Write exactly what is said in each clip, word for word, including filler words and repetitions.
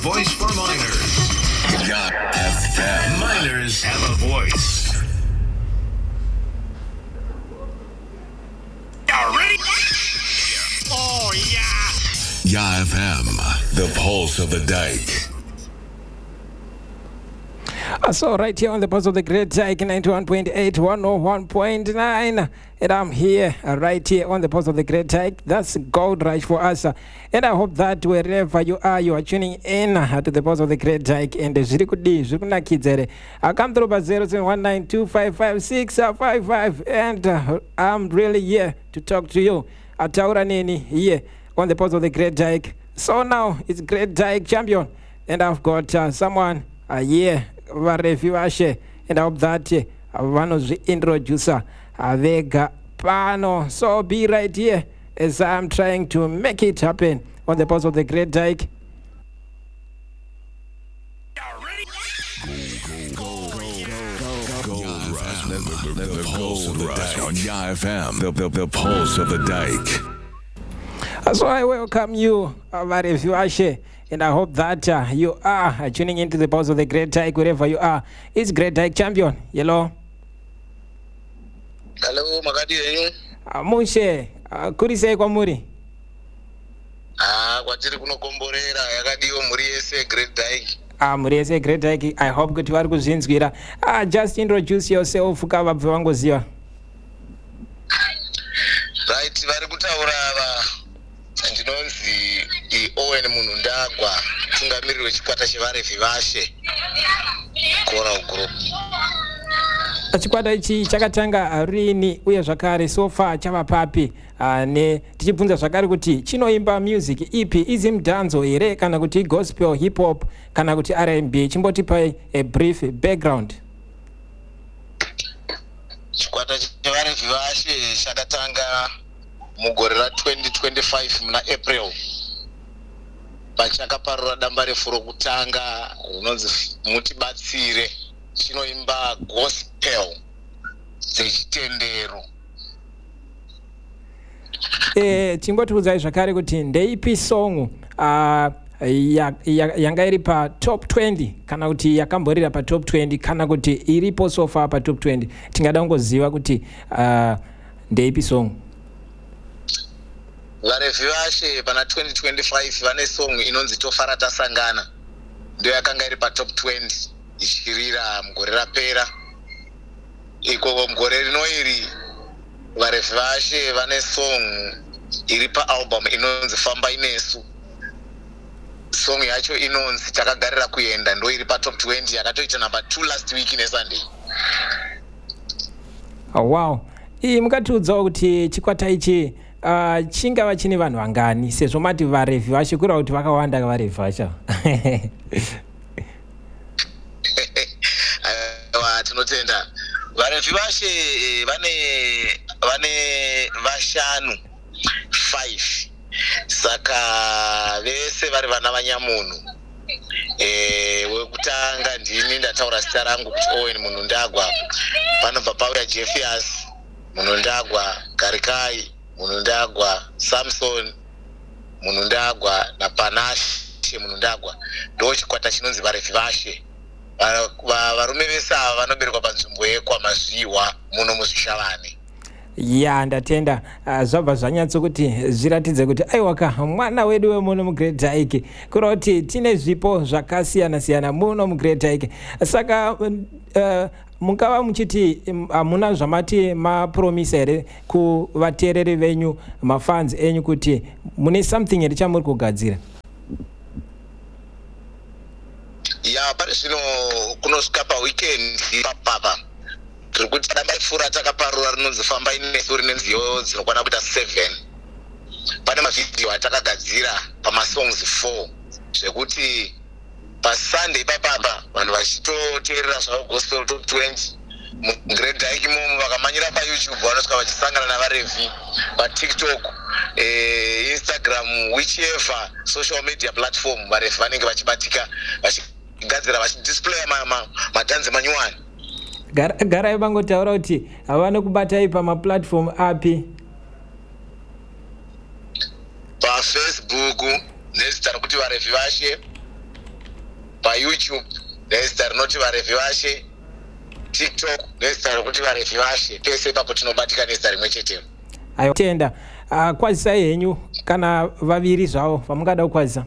Voice for minors. Yeah, minors have a voice. Y'all ready? Oh, yeah. Yeah F M, the pulse of the dike. Uh, so right here on the pulse of the Great Dike, ninety-one point eight, one oh one point nine, and I'm here uh, right here on the pulse of the Great Dike. That's Gold Rush for us, uh, and I hope that wherever you are, you are tuning in uh, to the pulse of the Great Dike. And zviri kudi zviri kunakidza I come through by zero seven one nine two five five six five five, and uh, I'm really here to talk to you. Ataura neni here on the pulse of the Great Dike. So now it's Great Dike champion, and I've got uh, someone uh, here. Varevivashe, and I hope that uh, one of the introducer uh, Vega Pano. So be right here as I'm trying to make it happen on the pulse of the Great Dike. Y'all ready? The pulse of the dike on Yeah F M, the, the, the pulse of the dike. Uh, so I welcome you, uh, Varevivashe. And I hope that uh, you are uh, tuning into the pulse of the Great Dike wherever you are. It's Great Dike champion. Hello. Hello, Magadi. Uh, Mushe, uh, kuri sei kwamuri? Ah, kwatiri kunokomborera yakadiwo muri yese Great Dike. Ah, muri yese Great Dike. I hope kuti vari kuzvinzwira. Ah, just introduce yourself kavabve vangoziva. Right, vari kutaura ava ndinonzi Owen Munundagwa, tungamiriri wechikwata chevarevhivashe Choral Group. Chikwata ichi chakatanga rini uye zvakare so far chava papi? Uh, ne tichibvunza zvakare kuti chinoimba music ipi, izi mudhanzo here kana kuti gospel, hip hop kana kuti R and B? Chimbotipai a brief background. Chikwata chevarevhivashe chakatanga mugore ra twenty twenty-five muna April. Pachakaparura damba refu rokutanga rinonzi mutibatsire, chinoimba gospel dzechitendero. Eh, chimbotiudzai zvakare kuti ndeipi song uh, yanga iri pa top twenty kana kuti yakamborira pa top twenty kana kuti iripo so far pa top twenty? Tingada kungoziva kuti uh, ndeipi song. Varevhivashe pana twenty twenty-five vane song inonzi Tofara Tasangana, ndio yakanga iri pa top twenty ichirira mugore rapera. Iko mugore rino iri Varevhivashe vane song iri pa album inonzi Famba Inesu. Song yacho inonzi Takagarira Kuenda, ndio iri pa top twenty, yakatoita number two last week ne Sunday. Oh, wow. Ii mukatiudzawo kuti chikwata ichi Uh, chingava chine vanhu vangani sezvo mati varevhivashe kureva kuti vakawanda varevhivasha? Aiwa, tinotenda varevhivashe vane vane vashanu five, saka vese vari vana vanyamunhu. Eh, wekutanga ndini ndataura zita rangu kuti Owen Munundagwa, panobva pauya Jeffias Munundagwa, Garikai Munundagwa, Samson Munundagwa na Panashe Munundagwa. Ndo chikwata chinonzi varevhivashe. Varume vese ava vanoberekwa panzvimbo yekwamazviwa muno muzvishavane. Ya, ndatenda. Uh, zvabva zvanyatso kuti zviratidze kuti aiwaka mwana wedu wemuno muGreat Dike, kureva kuti tine zvipo zvakasiyana siyana muno muGreat Dike. Saka uh, mungava muchiti hamuna zvamati mapromisa here kuvateereri venyu, mafans enyu, kuti mune something here chamuri kugadzira? Ya, pari zvino kunosvika paweekend papapa tiri kuti damba refu ratakaparura rinonzi Famba Inesu rine nziyo dzinokwana kuita seven. Pane mavhidhiyo atakagadzira pamasongs four zvekuti paSunday papapa vanhu vachitoteerera zvavo gospel top twenty muGreat Dike imomo vakamanyira paYouTube vanosvika vachisangana navarevhi paTikTok, eh, Instagram, whichever social media platform varevhi vanenge vachibatika vachigadzira vachidisplaya madhanzi manyuwani. Garai vangotaura kuti havana kubatai pamaplatform api? PaFacebook nezita rokuti varevhivashe, payoutube nezita rinoti varevi vashe, tiktok nezita rokuti varevi vashe, pese ipapo tinobatika nezita rimwe chetero. Aiwa tenda uh, kwazisai henyu kana vaviri zvavo vamungada kukwazisa.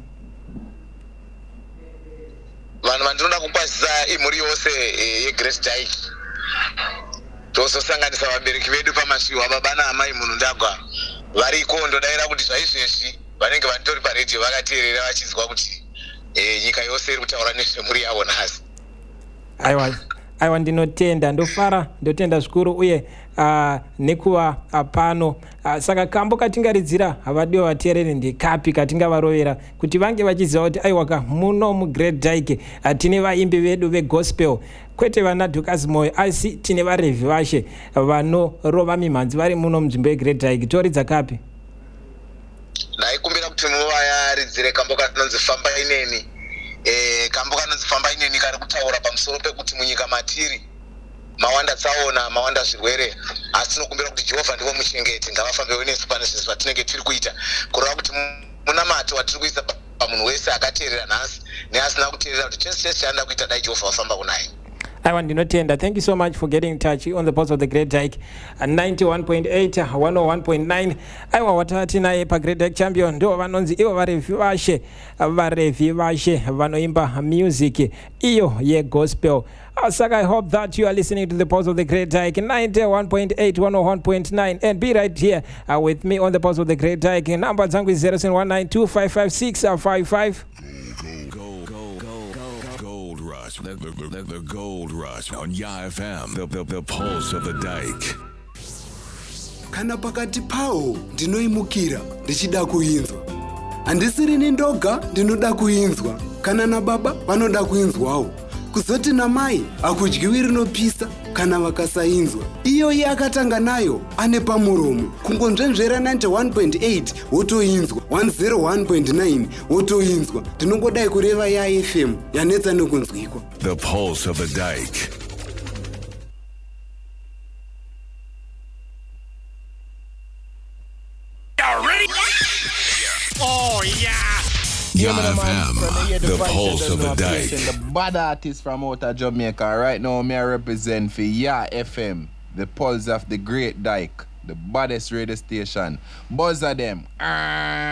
Vanhu vandinoda kukwazisa imhuri yose yeGreat Dyke. Tozosanganisa vabereki vedu pamasviwa, baba naamai munhundagwa variko. Ndodavira kuti zvaizvezvi vanenge vanditori paredhiyo vakateerera vachizwa kuti eh, nyika yose iri kutaura nezvemhuri yavo nhasi. Aiwa aiwa ndinotenda, ndofara, ndotenda zvikuru uye uh, nekuva uh, pano uh, saka kambo katingaridzira havadiwa vateereri ndekapi katingavarovera kuti vange vachiziva kuti aiwaka muno muGreat Dyke uh, tine vaimbi vedu vegospel, kwete vana Dhukas Moyo asi tine varevhi vashe vanorova mimhanzi vari muno munzvimbo yeGreat Dyke. Toridza kapi? Ndaikumbira kuti muvayaridzire kambo kanonzi Famba Ineni. Eh, kambo kanonzi Famba Ineni kari kutaura pamusoro pekuti munyika matiri mawanda tsaona, mawanda zvirwere, asi tinokumbira kuti Jehovha ndivo muchengeti, ngavafambewo nesu pane zvese zvatinenge tiri kuita, kureva kuti munamato watiri kuisa pamunhu wese akateerera nhasi neasina kuteerera kuti chese chese chaanoda kuita dai Jehovha wafamba kunaye. Aiwa ndinotenda. Thank you so much for getting in touch on the pulse of the Great Dyke uh, ninety-one point eight, one oh one point nine. Aiwa watati naye paGreat Dyke Champion ndo vanonzi ivo varevi vashe, varevi vashe vanoimba music iyo yegospel. Uh, saka I hope that you are listening to the pulse of the Great Dyke ninety-one point eight, one oh one point nine, and be right here uh, with me on the pulse of the Great Dyke. Number zangu is zero seven one nine two five five six five five. The, the, the, the Gold Rush on Ya F M, the, the, the pulse of the Dyke. Kana pakati pao ndinoimukira ndichida kuinzwa, handisiri nendoga ndinoda kuinzwa, kana nababa vanoda kuinzwawo, kuzoti namai hakudyiwi rinopisa kana vakasainzwa. Iyoyi akatanga nayo ane pamuromo, kungonzvenzvera ninety-one point eight wotoinzwa, one oh one point nine wotoinzwa. Ndinongodai kureva Ya F M yanetsa nekunzwikwa. The pulse of the Dyke. You ready? Oh yeah. Ya F M, the pulse of the Dyke. The bad artist from out of Jamaica. Right now, me I represent for Ya F M, the pulse of the Great Dyke, the baddest radio station. Buzz of them.